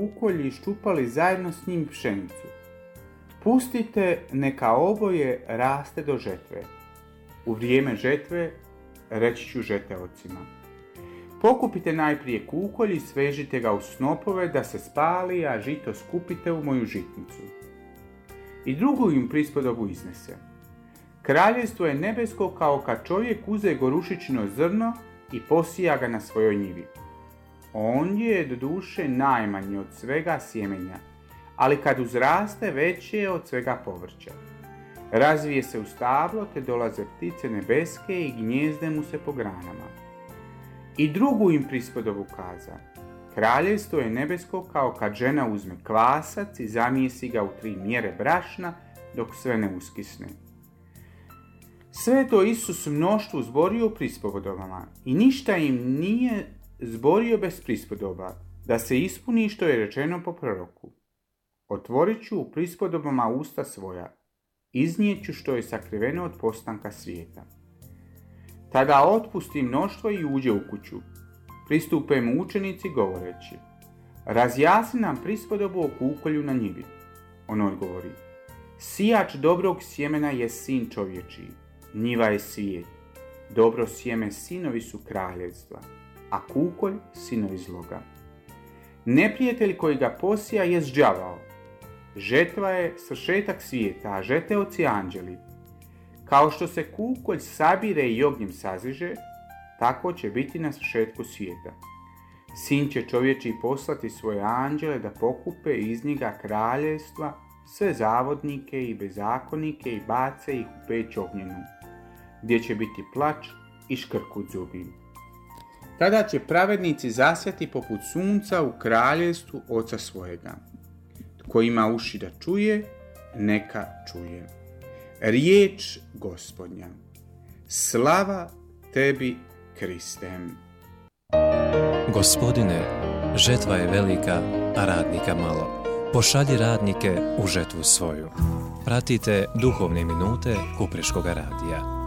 kukolj i iščupali zajedno s njim pšenicu. Pustite neka oboje raste do žetve. U vrijeme žetve reći ću žeteocima. Pokupite najprije kukolj i svežite ga u snopove da se spali, a žito skupite u moju žitnicu. I drugu im prispodobu iznese. Kraljevstvo je nebesko kao kad čovjek uze gorušičino zrno i posija ga na svojoj njivi. On je doduše najmanji od svega sjemenja, ali kad uzraste veće je od svega povrća. Razvije se u stablo te dolaze ptice nebeske i gnjezde mu se po granama. I drugu im prispodobu kaza. Kraljevstvo je nebesko kao kad žena uzme kvasac i zamijesi ga u 3 mjere brašna dok sve ne uskisne. Sve to Isus mnoštvu zborio u prispodobama i ništa im nije zborio bez prispodoba, da se ispuni što je rečeno po proroku. Otvorit ću u prispodobama usta svoja, iznijet ću što je sakriveno od postanka svijeta. Tada otpusti mnoštvo i uđe u kuću. Pristupe mu učenici govoreći: razjasni nam prispodobu o kukolju na njivi. On odgovori: sijač dobrog sjemena je sin čovječiji, njiva je svijet. Dobro sjeme sinovi su kraljevstva, a kukolj sinovi zloga. Neprijatelj koji ga posija jest đavao. Žetva je svršetak svijeta, a žeteoci anđeli. Kao što se kukolj sabire i ognjem saziže, tako će biti na svršetku svijeta. Sin će čovječi poslati svoje anđele da pokupe iz njega kraljevstva, sve zavodnike i bezakonike i bace ih u peć ognjenu, gdje će biti plač i škrkut zubi. Tada će pravednici zasjati poput sunca u kraljevstvu Oca svojega. Tko ima uši da čuje, neka čuje. Riječ Gospodnja. Slava tebi, Kriste. Gospodine, žetva je velika, a radnika malo. Pošalji radnike u žetvu svoju. Pratite duhovne minute Kupreškoga radija.